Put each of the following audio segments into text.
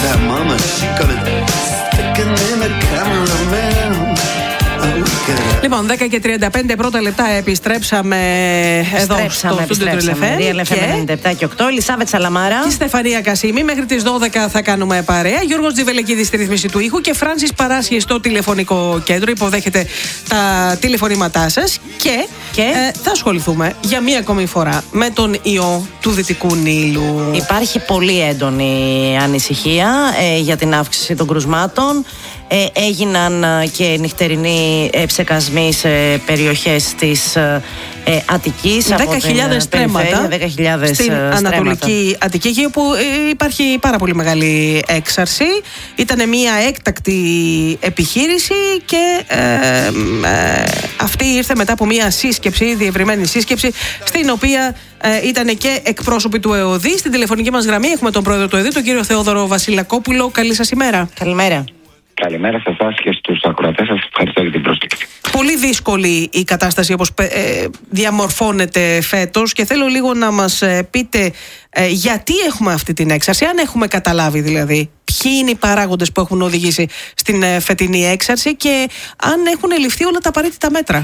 at that mama, she got it sticking in the cameraman. Λοιπόν, 10 και 35 πρώτα λεπτά επιστρέψαμε εδώ στο στούντιο του Real FM 97 και 8. Ελισάβετ Σαλαμάρα και Στεφανία Κασίμη. Μέχρι τις 12 θα κάνουμε παρέα. Γιώργος Τζιβελεκίδης στη ρύθμιση του ήχου και Φράνσις Παράσχη στο τηλεφωνικό κέντρο. Υποδέχεται τα τηλεφωνήματά σας και θα ασχοληθούμε για μία ακόμη φορά με τον ιό του Δυτικού Νείλου. Υπάρχει πολύ έντονη ανησυχία για την αύξηση των κρουσμάτων. Έγιναν και νυχτερινοί ψεκασμοί σε περιοχές της Αττικής. 10.000 στρέμματα στην Ανατολική Αττική, όπου υπάρχει πάρα πολύ μεγάλη έξαρση. Ήταν μια έκτακτη επιχείρηση και αυτή ήρθε μετά από μια σύσκεψη, διευρυμένη σύσκεψη, στην οποία ήταν και εκπρόσωποι του ΕΟΔΗ. Στην τηλεφωνική μας γραμμή έχουμε τον πρόεδρο του ΕΟΔΗ, τον κύριο Θεόδωρο Βασιλακόπουλο. Καλή σας ημέρα. Καλημέρα. Καλημέρα σε εσάς και στους ακροατές σας. Ευχαριστώ για την πρόσκληση. Πολύ δύσκολη η κατάσταση όπως διαμορφώνεται φέτος και θέλω λίγο να μας πείτε γιατί έχουμε αυτή την έξαρση, αν έχουμε καταλάβει δηλαδή ποιοι είναι οι παράγοντες που έχουν οδηγήσει στην φετινή έξαρση και αν έχουν ληφθεί όλα τα απαραίτητα μέτρα.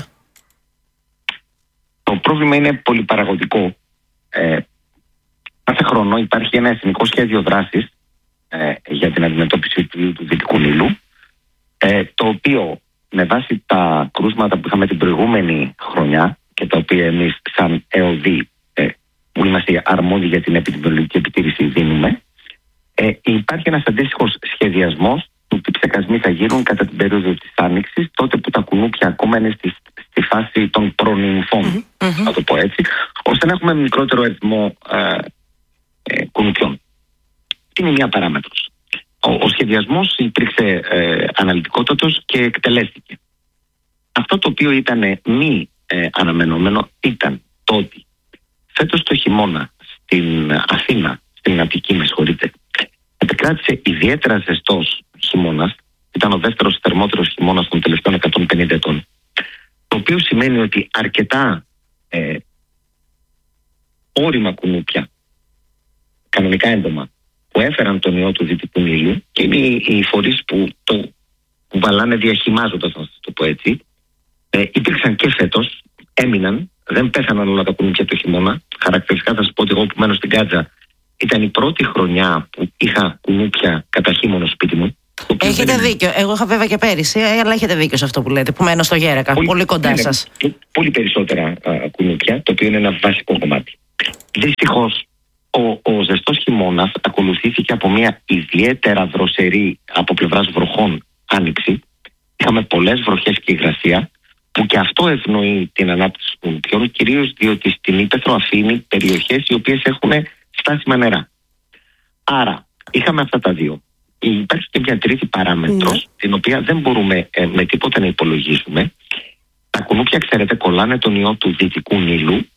Το πρόβλημα είναι πολυπαραγωγικό. Κάθε χρόνο υπάρχει ένα εθνικό σχέδιο δράσης για την αντιμετώπιση του Δυτικού Νείλου, το οποίο με βάση τα κρούσματα που είχαμε την προηγούμενη χρονιά και τα οποία εμείς σαν ΕΟΔΗ που είμαστε αρμόδιοι για την επιδημιολογική επιτήρηση δίνουμε, υπάρχει ένας αντίστοιχος σχεδιασμός του τι ψεκασμοί θα γίνουν κατά την περίοδο της Άνοιξης, τότε που τα κουνούπια ακόμα είναι στη φάση των προνυμφών, θα το πω έτσι, ώστε να έχουμε μικρότερο αριθμό κουνουπιών. Είναι μια παράμετρος. Ο σχεδιασμός υπήρξε αναλυτικότατος και εκτελέστηκε. Αυτό το οποίο ήταν μη αναμενόμενο ήταν το ότι φέτος το χειμώνα στην Αθήνα, στην Αττική με συγχωρείτε, επικράτησε ιδιαίτερα ζεστός χειμώνας. Ήταν ο δεύτερος θερμότερος χειμώνας των τελευταίων 150 ετών. Το οποίο σημαίνει ότι αρκετά όρημα κουνούπια, κανονικά έντομα, που έφεραν τον ιό του Δυτικού Νείλου και είναι οι φορείς που το κουβαλάνε διαχυμάζοντας, να το πω έτσι, υπήρξαν και φέτος, έμειναν, δεν πέθαναν όλα τα κουνούπια το χειμώνα. Χαρακτηριστικά θα σας πω ότι εγώ που μένω στην Κάτζα ήταν η πρώτη χρονιά που είχα κουνούπια κατά χειμώνα στο σπίτι μου. Έχετε δίκιο. Εγώ είχα βέβαια και πέρυσι, αλλά έχετε δίκιο σε αυτό που λέτε, που μένω στο Γέρακα, πολύ κοντά σας. Πολύ περισσότερα κουνούπια, το οποίο είναι ένα βασικό κομμάτι. Δυστυχώς, ο ζεστός χειμώνας ακολουθήθηκε από μια ιδιαίτερα δροσερή από πλευράς βροχών άνοιξη. Είχαμε πολλές βροχές και υγρασία, που και αυτό ευνοεί την ανάπτυξη των κουνουπιών, κυρίως διότι στην ύπαιθρο αφήνει περιοχές οι οποίες έχουν στάσιμα νερά. Άρα, είχαμε αυτά τα δύο. Υπάρχει και μια τρίτη παράμετρος, την οποία δεν μπορούμε με τίποτα να υπολογίσουμε. Τα κουνούπια, ξέρετε, κολλάνε τον ιό του Δυτικού Νείλου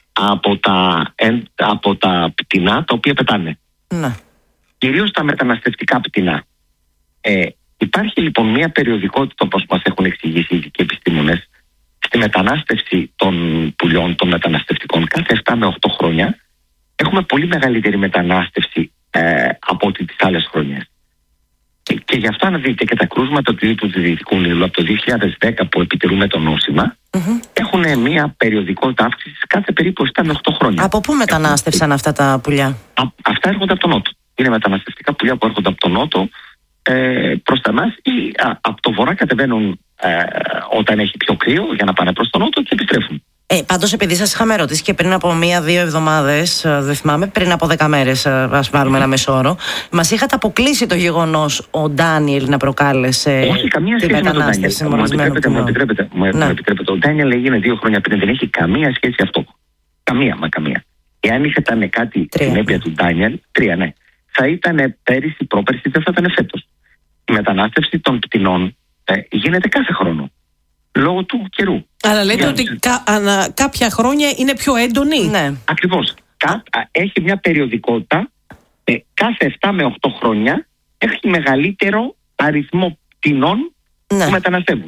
από τα πτηνά τα οποία πετάνε. Ναι. Κυρίως τα μεταναστευτικά πτηνά. Υπάρχει λοιπόν μια περιοδικότητα, όπως μας έχουν εξηγήσει οι ειδικοί επιστήμονες, στη μετανάστευση των πουλιών, των μεταναστευτικών. Κάθε 7 με 8 χρόνια έχουμε πολύ μεγαλύτερη μετανάστευση από ό,τι τις άλλες χρονιές. Και γι' αυτό, αν δείτε και τα κρούσματα του Δυτικού Νείλου από το 2010 που επιτηρούμε το νόσημα, έχουν μια περιοδικότητα αύξηση κάθε περίπου 7 με 8 χρόνια. Από πού μετανάστευσαν αυτά τα πουλιά? Αυτά έρχονται από τον Νότο. Είναι μεταναστευτικά πουλιά που έρχονται από τον Νότο προς τα μας ή από το Βορρά κατεβαίνουν όταν έχει πιο κρύο για να πάνε προς τον Νότο και επιστρέφουν. Πάντως, επειδή σας είχαμε ρωτήσει και πριν από 1-2 εβδομάδες, δεν θυμάμαι, πριν από 10 μέρες, ας βάλουμε ένα μεσόωρο, μας είχατε αποκλείσει το γεγονός ο Ντάνιελ να προκάλεσε τη μετανάστευση μολυσμένων πουλιών. Μου επιτρέπετε. Ο Ντάνιελ έγινε 2 χρόνια πριν, δεν έχει καμία σχέση αυτό. Καμία. Εάν ήταν κάτι συνέπεια του Ντάνιελ, 3 ναι, θα ήταν πέρυσι, πρόπερσι, δεν θα ήταν φέτος. Η μετανάστευση των πτηνών γίνεται κάθε χρόνο. Λόγω του καιρού. Αλλά λέτε ότι κάποια χρόνια είναι πιο έντονη. Ναι. Ακριβώς. Έχει μια περιοδικότητα. Κάθε 7 με 8 χρόνια έχει μεγαλύτερο αριθμό πτηνών που μεταναστεύουν.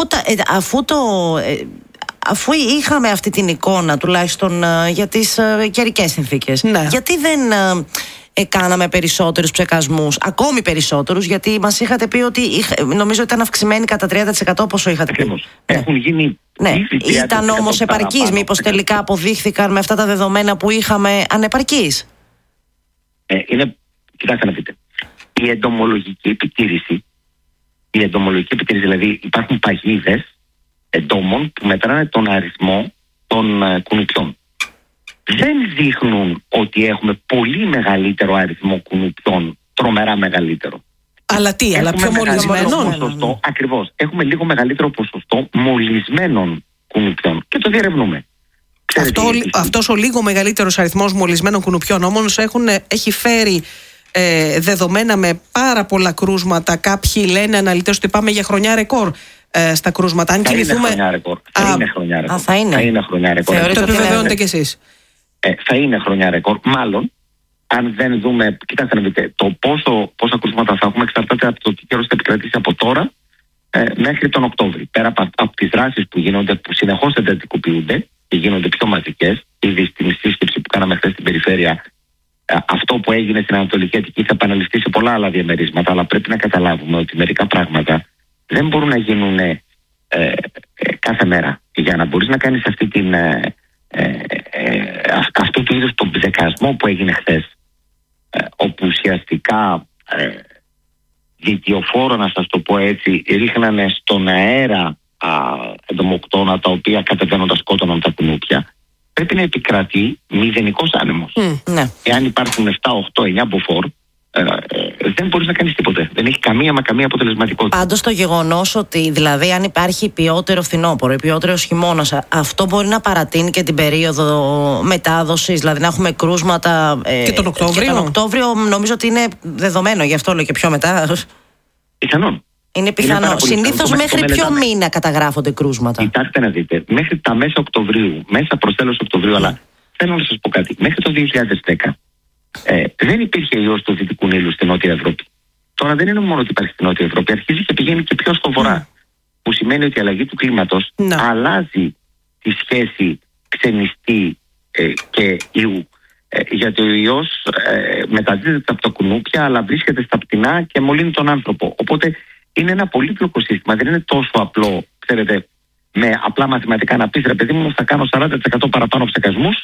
Αφού είχαμε αυτή την εικόνα τουλάχιστον για τις καιρικές συνθήκες, γιατί δεν κάναμε περισσότερους ψεκασμούς, ακόμη περισσότερους, γιατί μας είχατε πει ότι νομίζω ήταν αυξημένοι κατά 30% πόσο είχατε πει. Έχουν γίνει. Ναι, ήταν όμως επαρκείς? Μήπως τελικά αποδείχθηκαν με αυτά τα δεδομένα που είχαμε ανεπαρκείς? Κοιτάξτε να δείτε. Η εντομολογική επιτήρηση, δηλαδή υπάρχουν παγίδες εντόμων που μετράνε τον αριθμό των κουνουπιών. Δεν δείχνουν ότι έχουμε πολύ μεγαλύτερο αριθμό κουνουπιών, τρομερά μεγαλύτερο. Αλλά τι, αλλά πιο μολυσμένων? Ακριβώς. Έχουμε λίγο μεγαλύτερο ποσοστό μολυσμένων κουνουπιών και το διερευνούμε. Αυτός ο λίγο μεγαλύτερος αριθμός μολυσμένων κουνουπιών όμως έχει φέρει δεδομένα με πάρα πολλά κρούσματα. Κάποιοι λένε, αναλυτές, ότι πάμε για χρονιά ρεκόρ στα κρούσματα. Αν κινηθούμε. Θα είναι χρονιά ρεκόρ. Το επιβεβαιώνετε κι εσείς? Θα είναι χρονιά ρεκόρ. Μάλλον, αν δεν δούμε. Κοιτάξτε να δείτε, το πόσα κρούσματα θα έχουμε εξαρτάται από το τι καιρός θα επικρατήσει από τώρα μέχρι τον Οκτώβρη. Πέρα από τις δράσεις που γίνονται, που συνεχώς εντατικοποιούνται και γίνονται πιο μαζικές, ήδη στην σύσκεψη που κάναμε χθες στην περιφέρεια, αυτό που έγινε στην Ανατολική Αττική θα επαναληφθεί σε πολλά άλλα διαμερίσματα. Αλλά πρέπει να καταλάβουμε ότι μερικά πράγματα δεν μπορούν να γίνουν κάθε μέρα. Για να μπορείς να κάνεις αυτού του είδους τον ψεκασμό που έγινε χθες, όπου ουσιαστικά διτιοφόρο, να σας το πω έτσι, ρίχνανε στον αέρα εντομοκτώνα τα οποία κατεβαίνοντας σκότωναν τα κουνούπια, πρέπει να επικρατεί μηδενικός άνεμος. Ναι. Εάν υπάρχουν 7, 8, 9 μποφόρ, δεν μπορείς να κάνεις τίποτε. Δεν έχει καμία αποτελεσματικότητα. Πάντως το γεγονός ότι, δηλαδή, αν υπάρχει ποιότερο φθινόπωρο ή ποιότερος χειμώνας, αυτό μπορεί να παρατείνει και την περίοδο μετάδοσης, δηλαδή να έχουμε κρούσματα και τον Οκτώβριο. Και τον Οκτώβριο νομίζω ότι είναι δεδομένο, γι' αυτό λέω και πιο μετά. Πιθανόν. Είναι πιθανό. Συνήθως μέχρι ποιο μήνα καταγράφονται κρούσματα? Κοιτάξτε να δείτε, μέχρι τα μέσα Οκτωβρίου, μέσα προς τέλος Οκτωβρίου, αλλά θέλω να σας πω κάτι. Μέχρι το 2010 δεν υπήρχε ιός του Δυτικού Νείλου στην Νότια Ευρώπη. Τώρα δεν είναι μόνο ότι υπάρχει στην Νότια Ευρώπη, αρχίζει και πηγαίνει και πιο στο βορρά. Που σημαίνει ότι η αλλαγή του κλίματος αλλάζει τη σχέση ξενιστή και ιού. Γιατί ο ιός μεταδίδεται από τα κουνούπια, αλλά βρίσκεται στα πτηνά και μολύνει τον άνθρωπο. Οπότε είναι ένα πολύπλοκο σύστημα, δεν είναι τόσο απλό, ξέρετε, με απλά μαθηματικά να πεις, ρε παιδί μου, θα κάνω 40% παραπάνω ψεκασμούς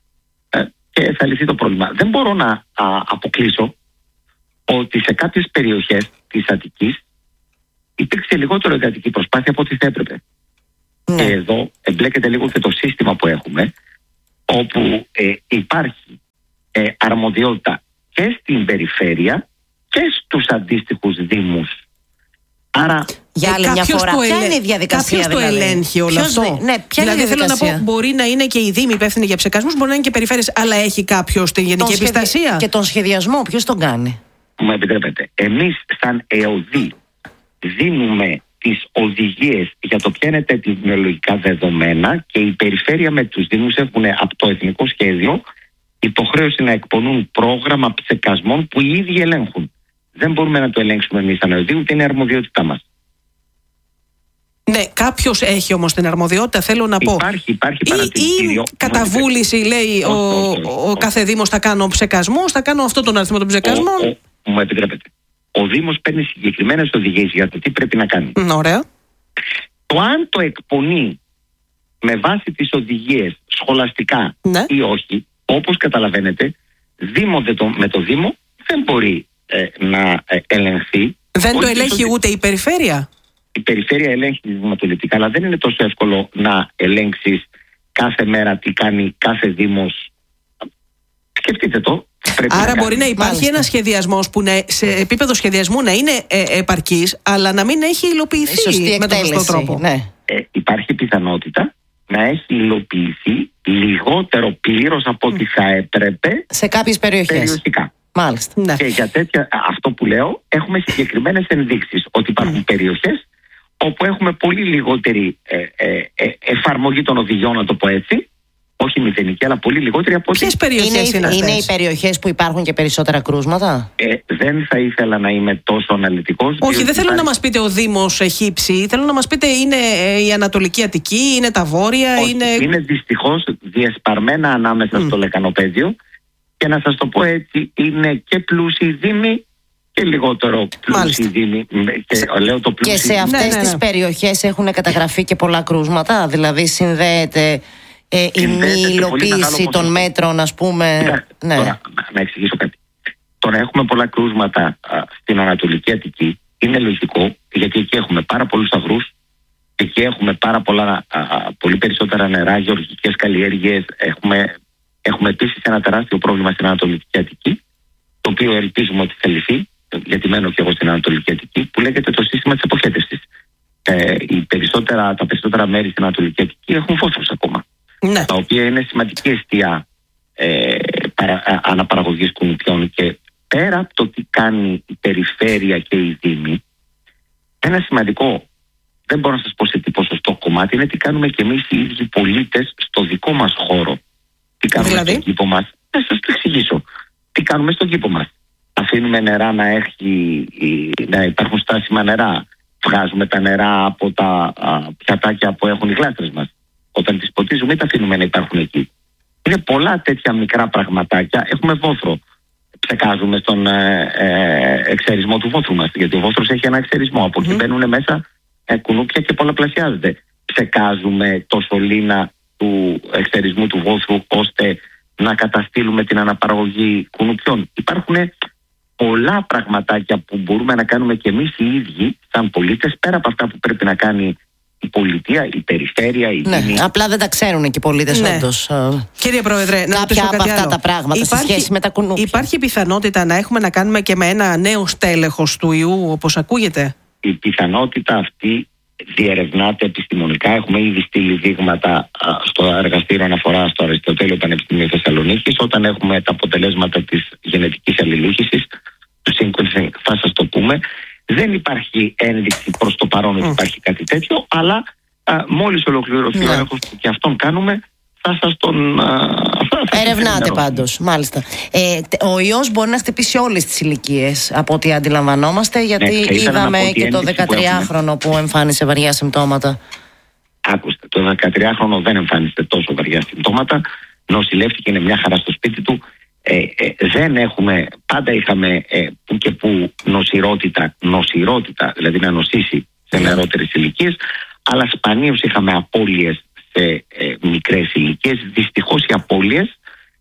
και θα λυθεί το πρόβλημα. Δεν μπορώ να αποκλείσω ότι σε κάποιες περιοχές της Αττικής υπήρξε λιγότερο εντατική προσπάθεια από ό,τι θα έπρεπε. Και εδώ εμπλέκεται λίγο και το σύστημα που έχουμε, όπου υπάρχει αρμοδιότητα και στην περιφέρεια και στους αντίστοιχους δήμους. Άρα, για άλλη μια φορά, ποια είναι η διαδικασία? Κάποιος το ελέγχει όλο αυτό? Δηλαδή, θέλω να πω, μπορεί να είναι και οι δήμοι υπεύθυνοι για ψεκασμούς, μπορεί να είναι και περιφέρειες, αλλά έχει κάποιος την γενική επιστασία? Και τον σχεδιασμό, ποιος τον κάνει? Μου επιτρέπετε. Εμείς, σαν ΕΟΔΗ, δίνουμε τις οδηγίες για το ποια είναι τα επιδημιολογικά δεδομένα και η περιφέρεια με τους δήμους έχουν από το εθνικό σχέδιο υποχρέωση να εκπονούν πρόγραμμα ψεκασμών που οι ίδιοι ελέγχουν. Δεν μπορούμε να το ελέγξουμε εμείς σαν ΕΟΔΗ, ούτε είναι αρμοδιότητά μας. Ναι, κάποιος έχει όμως την αρμοδιότητα, θέλω να πω. Υπάρχει παρατηρητήριο. Ή κατά βούληση λέει ο κάθε δήμος θα κάνω ψεκασμούς, θα κάνω αυτό τον αριθμό των ψεκασμών. Μου επιτρέπετε. Ο Δήμος παίρνει συγκεκριμένες οδηγίες για το τι πρέπει να κάνει. Ωραία. Το αν το εκπονεί με βάση τις οδηγίες σχολαστικά ή όχι, όπως καταλαβαίνετε, με το Δήμο δεν μπορεί να ελεγχθεί. Δεν το ελέγχει ούτε η περιφέρεια? Η περιφέρεια ελέγχει δημοτοληπτικά, αλλά δεν είναι τόσο εύκολο να ελέγξεις κάθε μέρα τι κάνει κάθε Δήμος. Σκεφτείτε το. Άρα μπορεί να υπάρχει ένα σχεδιασμός που σε επίπεδο σχεδιασμού να είναι επαρκής, αλλά να μην έχει υλοποιηθεί με τον σωστό τρόπο. Ναι. Υπάρχει πιθανότητα να έχει υλοποιηθεί λιγότερο πλήρως από ό,τι θα έπρεπε σε κάποιες περιοχές. Περιοχικά. Μάλιστα. Ναι. Και για αυτό που λέω, έχουμε συγκεκριμένες ενδείξεις ότι υπάρχουν περιοχές όπου έχουμε πολύ λιγότερη εφαρμογή των οδηγιών, να το πω έτσι. Όχι μηδενική, αλλά πολύ λιγότερη από ό,τι. Ποιες περιοχές είναι αυτές? Είναι οι περιοχές που υπάρχουν και περισσότερα κρούσματα? Δεν θα ήθελα να είμαι τόσο αναλυτικός. Όχι, δεν θέλω να μας πείτε ο Δήμος Χύψη. Θέλω να μας πείτε είναι η Ανατολική Αττική, είναι τα Βόρεια. Όχι, είναι δυστυχώς διασπαρμένα ανάμεσα στο Λεκανοπέδιο Και να σας το πω έτσι, είναι και πλούσιοι δήμοι και λιγότερο πλούσιοι δήμοι. Και σε αυτές τις περιοχές έχουν καταγραφεί και πολλά κρούσματα, δηλαδή συνδέεται η μη υλοποίηση των μέτρων, ας πούμε. Ναι. Τώρα, να εξηγήσω κάτι. Τώρα έχουμε πολλά κρούσματα στην Ανατολική Αττική. Είναι λογικό, γιατί εκεί έχουμε πάρα πολλούς αγρούς, εκεί έχουμε πολύ περισσότερα νερά, γεωργικές καλλιέργειες. Έχουμε επίσης ένα τεράστιο πρόβλημα στην Ανατολική Αττική, το οποίο ελπίζουμε ότι θα λυθεί, γιατί μένω και εγώ στην Ανατολική Αττική, που λέγεται το σύστημα της αποχέτευσης. Τα περισσότερα μέρη στην Ανατολική Αττική έχουν φόσφορους ακόμα. Ναι. Τα οποία είναι σημαντική αιστεία αναπαραγωγής κουνουπιών, και πέρα από το τι κάνει η περιφέρεια και η δήμη, ένα σημαντικό, δεν μπορώ να σας πω σε τι ποσοστό κομμάτι, είναι τι κάνουμε και εμείς οι ίδιοι πολίτες στο δικό μας χώρο. Τι κάνουμε στον κήπο μας. Θα σας το εξηγήσω. Τι κάνουμε στον κήπο μας. Αφήνουμε νερά να υπάρχουν στάσιμα νερά. Βγάζουμε τα νερά από τα πιατάκια που έχουν οι γλάστρες μας. Όταν τις ποτίζουμε, τα αφήνουμε να υπάρχουν εκεί. Είναι πολλά τέτοια μικρά πραγματάκια. Έχουμε βόθρο. Ψεκάζουμε στον εξαιρισμό του βόθρου μας. Γιατί ο βόθρος έχει ένα εξαιρισμό. Από εκεί μπαίνουν μέσα κουνούπια και πολλαπλασιάζονται. Ψεκάζουμε το σωλήνα του εξαιρισμού του βόθρου, ώστε να καταστήλουμε την αναπαραγωγή κουνουπιών. Υπάρχουν πολλά πραγματάκια που μπορούμε να κάνουμε και εμείς οι ίδιοι σαν πολίτες, πέρα από αυτά που πρέπει να κάνει η πολιτεία, η περιφέρεια, η δήμη. Απλά δεν τα ξέρουν και οι πολίτες όντως. Κύριε Πρόεδρε, κάποια από αυτά τα πράγματα σε σχέση με τα κουνούπια. Υπάρχει πιθανότητα να έχουμε να κάνουμε και με ένα νέο στέλεχος του ιού, όπως ακούγεται? Η πιθανότητα αυτή διερευνάται επιστημονικά. Έχουμε ήδη στείλει δείγματα στο εργαστήριο αναφορά στο Αριστοτέλειο Πανεπιστημίου Θεσσαλονίκης. Όταν έχουμε τα αποτελέσματα της γενετικής αλληλούχησης, του sequencing, θα σας το πούμε. Δεν υπάρχει ένδειξη προς το παρόν ότι υπάρχει κάτι τέτοιο, αλλά μόλις ολοκληρωθεί ο έλεγχος που και αυτόν κάνουμε, θα σας τον... Ερευνάτε πάντως, μάλιστα. Ο ιός μπορεί να χτυπήσει όλες τις ηλικίες, από ό,τι αντιλαμβανόμαστε, γιατί είδαμε και το 13χρονο που εμφάνισε βαριά συμπτώματα. Άκουστε, το 13χρονο δεν εμφάνισε τόσο βαριά συμπτώματα. Νοσηλεύτηκε, είναι μια χαρά στο σπίτι του. Δεν έχουμε, πάντα είχαμε που και που νοσηρότητα, δηλαδή να νοσήσει σε νεαρότερες ηλικίες, αλλά σπανίως είχαμε απώλειες σε μικρές ηλικίες. Δυστυχώς οι απώλειες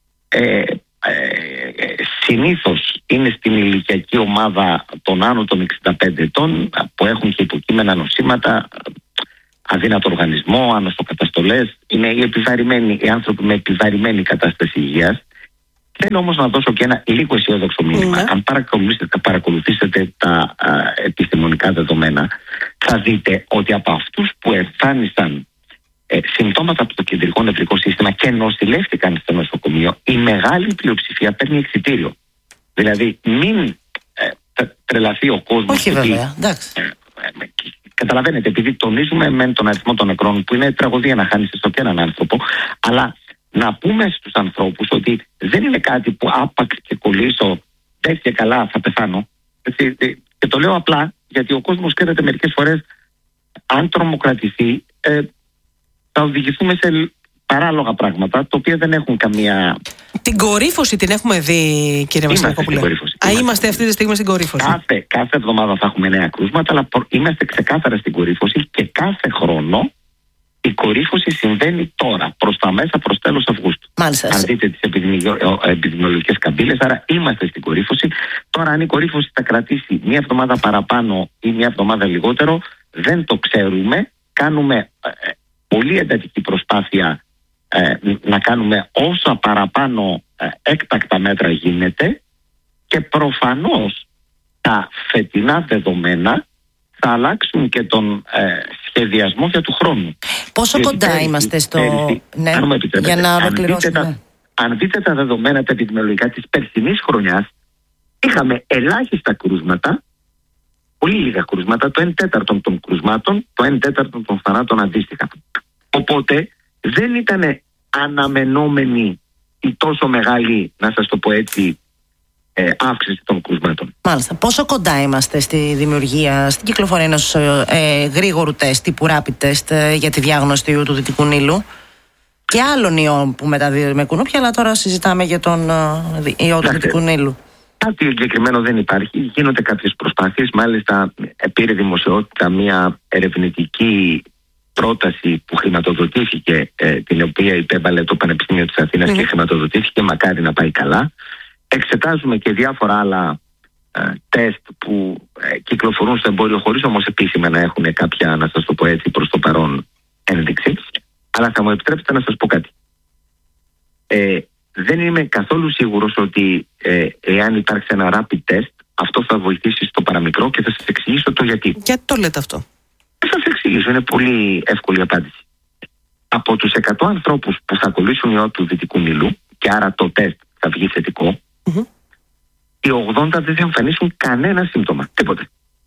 συνήθως είναι στην ηλικιακή ομάδα των άνω των 65 ετών, που έχουν και υποκείμενα νοσήματα, αδύνατο οργανισμό, ανοσοκαταστολές. Είναι οι άνθρωποι με επιβαρημένη κατάσταση υγείας. Θέλω όμως να δώσω και ένα λίγο αισιόδοξο μήνυμα. Αν παρακολουθήσετε τα επιστημονικά δεδομένα, θα δείτε ότι από αυτούς που εμφάνισαν συμπτώματα από το κεντρικό νευρικό σύστημα και νοσηλεύτηκαν στο νοσοκομείο, η μεγάλη πλειοψηφία παίρνει εξιτήριο. Δηλαδή, μην τρελαθεί ο κόσμος. Όχι, βέβαια. Καταλαβαίνετε, επειδή τονίζουμε με τον αριθμό των νεκρών, που είναι τραγωδία να χάνεις έστω και έναν άνθρωπο, αλλά να πούμε στους ανθρώπους ότι δεν είναι κάτι που άπαξ και κολλήσω, πες και καλά, θα πεθάνω. Και το λέω απλά, γιατί ο κόσμος, ξέρετε, μερικές φορές, αν τρομοκρατηθεί, θα οδηγηθούμε σε παράλογα πράγματα, τα οποία δεν έχουν καμία... Την κορύφωση την έχουμε δει, κύριε Βασιλακόπουλε? Είμαστε αυτή τη στιγμή στην κορύφωση. Κάθε εβδομάδα θα έχουμε νέα κρούσματα, αλλά είμαστε ξεκάθαρα στην κορύφωση, και κάθε χρόνο η κορύφωση συμβαίνει τώρα, προς τα μέσα, προς τέλος Αυγούστου. Μάλιστα. Αν δείτε τις επιδημιολογικές καμπύλες, άρα είμαστε στην κορύφωση. Τώρα, αν η κορύφωση θα κρατήσει μία εβδομάδα παραπάνω ή μία εβδομάδα λιγότερο, δεν το ξέρουμε. Κάνουμε πολύ εντατική προσπάθεια να κάνουμε όσα παραπάνω έκτακτα μέτρα γίνεται, και προφανώς τα φετινά δεδομένα θα αλλάξουν και τον σχεδιασμό για του χρόνου. Πόσο κοντά είμαστε στο... Ναι, για να ολοκληρώσουμε. Αν δείτε τα δεδομένα τα επιδημιολογικά της περσινής χρονιάς, είχαμε ελάχιστα κρούσματα, πολύ λίγα κρούσματα, το 1/4 των κρούσματων, το 1/4 των θανάτων αντίστοιχα. Οπότε δεν ήταν αναμενόμενη η τόσο μεγάλη, να σας το πω έτσι, αύξηση των κρούσματων. Μάλιστα. Πόσο κοντά είμαστε στη δημιουργία, στην κυκλοφορία ενός γρήγορου τεστ, τύπου rapid test, για τη διάγνωση του Δυτικού Νείλου? και άλλων ιών που μεταδίδονται με κουνούπια, αλλά τώρα συζητάμε για τον ιό του Δυτικού Νείλου. Κάτι συγκεκριμένο δεν υπάρχει. Γίνονται κάποιες προσπάθειες. Μάλιστα, πήρε δημοσιότητα μια ερευνητική πρόταση που χρηματοδοτήθηκε, την οποία υπέβαλε το Πανεπιστήμιο της Αθήνας και χρηματοδοτήθηκε. Μακάρι να πάει καλά. Εξετάζουμε και διάφορα άλλα τεστ που κυκλοφορούν στο εμπόριο, χωρίς όμως επίσημα να έχουν κάποια, να σας το πω έτσι, προς το παρόν ένδειξη. Αλλά θα μου επιτρέψετε να σας πω κάτι. Δεν είμαι καθόλου σίγουρος ότι εάν υπάρξει ένα rapid test, αυτό θα βοηθήσει στο παραμικρό, και θα σας εξηγήσω το γιατί. Γιατί το λέτε αυτό? Θα σας εξηγήσω, είναι πολύ εύκολη απάντηση. Από τους 100 ανθρώπους που θα κολλήσουν ιό του Δυτικού Νείλου, και άρα το τεστ θα βγει θετικό, οι 80 δεν θα εμφανίσουν κανένα σύμπτωμα, τίποτε.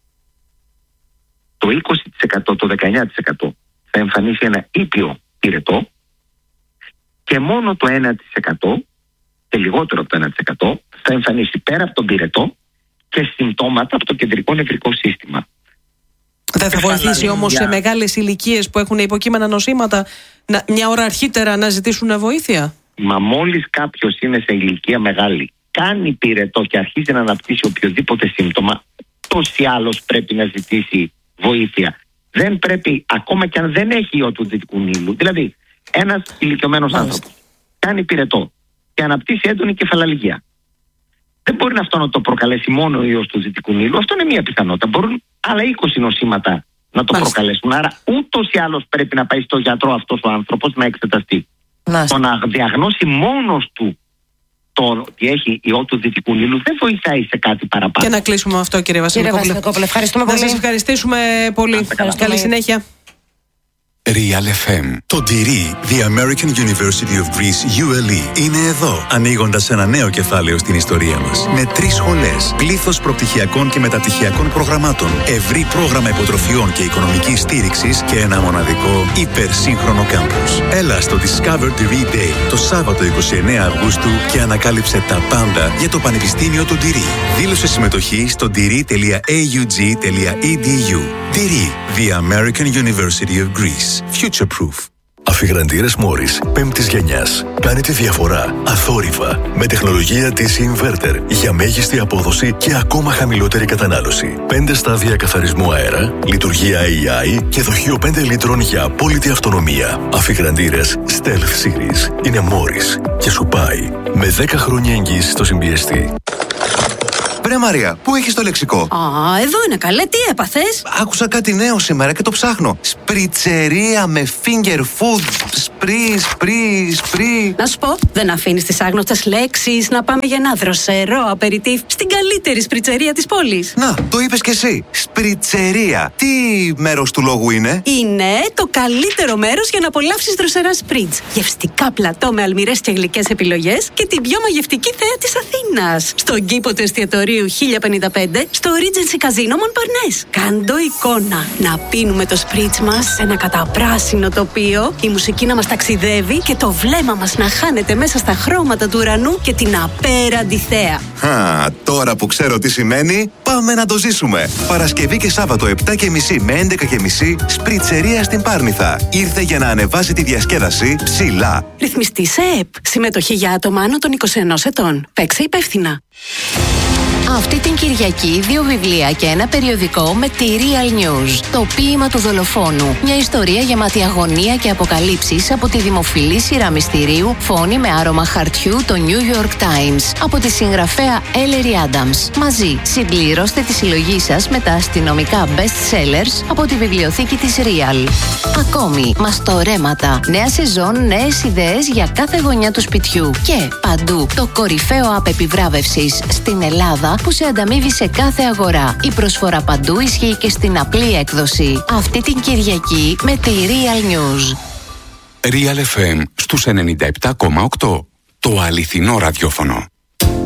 Το 20%, το 19% θα εμφανίσει ένα ήπιο πυρετό, και μόνο το 1% και λιγότερο από το 1% θα εμφανίσει πέρα από τον πυρετό και συμπτώματα από το κεντρικό νευρικό σύστημα. Δεν θα βοηθήσει όμως σε μεγάλες ηλικίες που έχουν υποκείμενα νοσήματα μια ώρα αρχίτερα να ζητήσουν βοήθεια? Μα μόλις κάποιος είναι σε ηλικία μεγάλη, κάνει πυρετό και αρχίζει να αναπτύσσει οποιοδήποτε σύμπτωμα, τόσο ή άλλως πρέπει να ζητήσει βοήθεια. Δεν πρέπει, ακόμα και αν δεν έχει ιό του Δυτικού Νείλου, δηλαδή ένας ηλικιωμένος άνθρωπος κάνει πυρετό και αναπτύσσει έντονη κεφαλαλγία, δεν μπορεί αυτό να το προκαλέσει μόνο ο ιός του Δυτικού Νείλου. Αυτό είναι μία πιθανότητα. Μπορούν άλλα 20 νοσήματα να το προκαλέσουν. Άρα ούτως ή άλλως πρέπει να πάει στο γιατρό αυτός ο άνθρωπος να εξεταστεί. Το να διαγνώσει μόνος του το ότι έχει ιό του Δυτικού Νείλου δεν βοηθάει σε κάτι παραπάνω. Και να κλείσουμε αυτό, κύριε Βασιλικόπουλε. Ευχαριστούμε πολύ. Να σας ευχαριστήσουμε πολύ. Καλή συνέχεια. Real FM. Το DIRI, The American University of Greece, ULE, είναι εδώ, ανοίγοντας ένα νέο κεφάλαιο στην ιστορία μας. Με 3 σχολές, πλήθος προπτυχιακών και μεταπτυχιακών προγραμμάτων, ευρύ πρόγραμμα υποτροφιών και οικονομικής στήριξης και ένα μοναδικό υπερσύγχρονο κάμπους. Έλα στο Discover DIRI Day το Σάββατο 29 Αυγούστου και ανακάλυψε τα πάντα για το Πανεπιστήμιο του DIRI. Δήλωσε συμμετοχή στο diri.aug.edu. DIRI, The American University of Greece. Future Proof. Αφιγραντήρες Μόρις 5ης γενιάς. Κάνει τη διαφορά αθόρυβα με τεχνολογία DC Inverter για μέγιστη απόδοση και ακόμα χαμηλότερη κατανάλωση. 5 στάδια καθαρισμού αέρα, λειτουργία AI και δοχείο 5 λίτρων για απόλυτη αυτονομία. Αφιγραντήρες Stealth Series είναι Μόρις και σου πάει με 10 χρόνια εγγύηση στο συμπιεστή. Βρε Μαρία, πού έχεις το λεξικό? Εδώ είναι καλέ, τι έπαθες? Άκουσα κάτι νέο σήμερα και το ψάχνω. Σπριτσερία με finger food. Σπρί. Να σου πω, δεν αφήνεις τις άγνωστες λέξεις να πάμε για ένα δροσερό απεριτίφ στην καλύτερη σπριτσερία της πόλης. Να, το είπες κι εσύ. Σπριτσερία. Τι μέρος του λόγου είναι? Είναι το καλύτερο μέρος για να απολαύσεις δροσερά σπριτς. Γευστικά πλατό με αλμυρές και γλυκές επιλογές και την πιο μαγευτική θέα της Αθήνας. Στον κήπο του εστιατορίου 1055 στο Regency Casino Montparnasse. Κάντο εικόνα. Να πίνουμε το σπριτς μας σε ένα καταπράσινο τοπίο, η μουσική να μας ταξιδεύει και το βλέμμα μας να χάνεται μέσα στα χρώματα του ουρανού και την απέραντη θέα. Τώρα που ξέρω τι σημαίνει, πάμε να το ζήσουμε. Παρασκευή και Σάββατο 7.30 με 11.30 σπριτσερία στην Πάρνηθα. Ήρθε για να ανεβάσει τη διασκέδαση ψηλά. Ρυθμιστή σε ΕΕΠ. Συμμετοχή για άτομα άνω των 21 ετών. Παίξε υπεύθυνα. Αυτή την Κυριακή 2 βιβλία και ένα περιοδικό με τη Real News. Το ποίημα του δολοφόνου. Μια ιστορία γεμάτη αγωνία και αποκαλύψεις από τη δημοφιλή σειρά μυστηρίου Φόνη με άρωμα χαρτιού, το New York Times. Από τη συγγραφέα Ellery Adams. Μαζί συμπληρώστε τη συλλογή σας με τα αστυνομικά best sellers από τη βιβλιοθήκη της Real. Ακόμη, μαστορέματα. Νέα σεζόν, νέες ιδέες για κάθε γωνιά του σπιτιού. Και παντού το κορυφαίο app επιβράβευσης στην Ελλάδα που σε ανταμείβει σε κάθε αγορά. Η προσφορά παντού ισχύει και στην απλή έκδοση. Αυτή την Κυριακή με τη Real News. Real FM στους 97,8. Το αληθινό ραδιόφωνο.